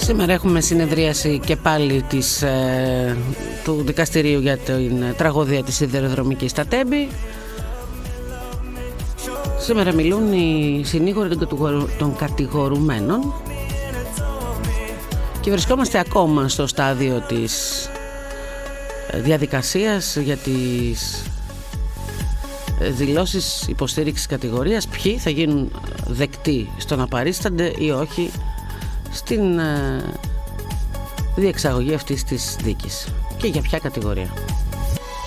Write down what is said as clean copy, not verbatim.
Σήμερα έχουμε συνεδρίαση και πάλι του δικαστηρίου για την τραγωδία της σιδηροδρομικής στα Τέμπη. Σήμερα μιλούν οι συνήγοροι των κατηγορουμένων και βρισκόμαστε ακόμα στο στάδιο της διαδικασίας για τις δηλώσεις υποστήριξης κατηγορίας, ποιοι θα γίνουν δεκτοί στο να παρίστανται ή όχι στην διεξαγωγή αυτής της δίκης και για ποια κατηγορία.